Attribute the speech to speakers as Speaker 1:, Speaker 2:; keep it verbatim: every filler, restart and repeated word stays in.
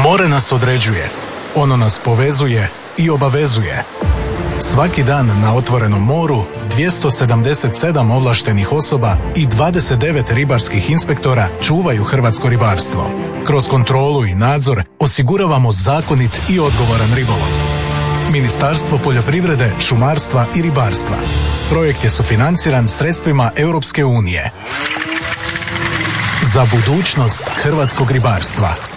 Speaker 1: More nas određuje, ono nas povezuje i obavezuje. Svaki dan na otvorenom moru dvjesto sedamdeset sedam ovlaštenih osoba i dvadeset devet ribarskih inspektora čuvaju hrvatsko ribarstvo. Kroz kontrolu i nadzor osiguravamo zakonit i odgovoran ribolov. Ministarstvo poljoprivrede, šumarstva i ribarstva. Projekt je sufinanciran sredstvima Europske unije. Za budućnost hrvatskog ribarstva.